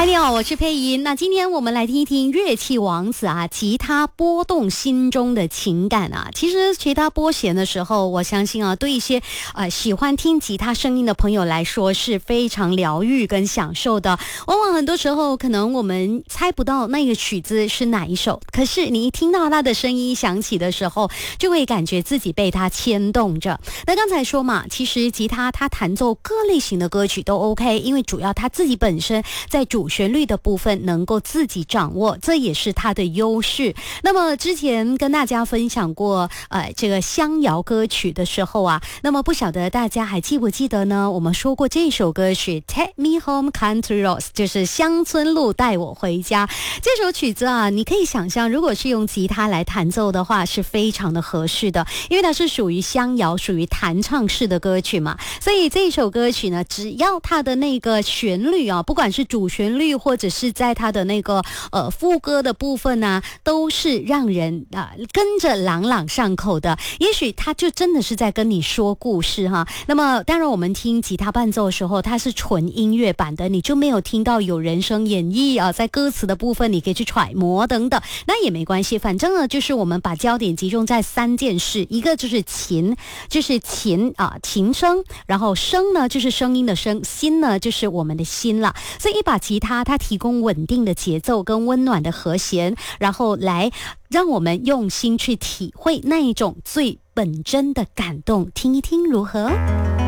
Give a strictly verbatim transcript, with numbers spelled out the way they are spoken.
嗨，你好，我是佩仪。那今天我们来听一听乐器王子啊，吉他拨动心中的情感啊。其实吉他拨弦的时候，我相信啊，对一些呃喜欢听吉他声音的朋友来说是非常疗愈跟享受的。往往很多时候可能我们猜不到那个曲子是哪一首，可是你一听到他的声音响起的时候，就会感觉自己被他牵动着。那刚才说嘛，其实吉他它弹奏各类型的歌曲都 OK， 因为主要他自己本身在主旋律的部分能够自己掌握，这也是他的优势。那么之前跟大家分享过呃这个乡谣歌曲的时候啊，那么不晓得大家还记不记得呢？我们说过这首歌曲 Take Me Home Country Roads， 就是乡村路带我回家。这首曲子啊，你可以想象如果是用吉他来弹奏的话是非常的合适的，因为它是属于乡谣，属于弹唱式的歌曲嘛，所以这首歌曲呢，只要它的那个旋律啊，不管是主旋律或者是在它的那个呃副歌的部分啊，都是让人啊、呃、跟着朗朗上口的。也许它就真的是在跟你说故事哈。那么当然我们听吉他伴奏的时候，它是纯音乐版的，你就没有听到有人声演绎啊，在歌词的部分你可以去揣摩等等，那也没关系，反正呢就是我们把焦点集中在三件事，一个就是琴，就是琴啊琴声，然后声呢就是声音的声，心呢就是我们的心了。所以一把吉他它提供稳定的节奏跟温暖的和弦，然后来让我们用心去体会那一种最本真的感动，听一听如何？